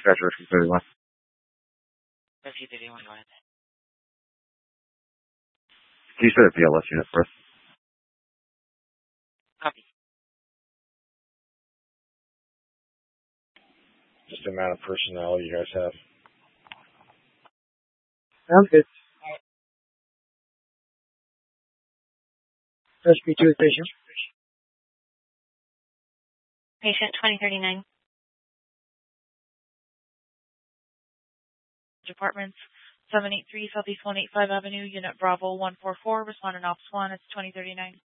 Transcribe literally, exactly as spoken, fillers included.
Scratch Rescue thirty-one. Rescue thirty-one, go ahead. Can you set a B L S unit for us? Copy. Just the amount of personnel you guys have. Sounds good. Rescue two patient. Patient twenty thirty-nine. Departments seven eight three Southeast one eighty-five Avenue, Unit Bravo one four four, responding Ops one, it's twenty thirty-nine.